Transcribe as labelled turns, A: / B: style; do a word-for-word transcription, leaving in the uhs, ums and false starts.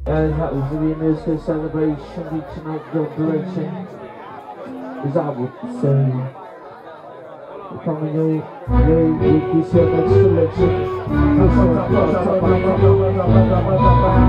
A: And that was the anniversary celebration reaching out your direction. As I would say, coming your way with this your next selection.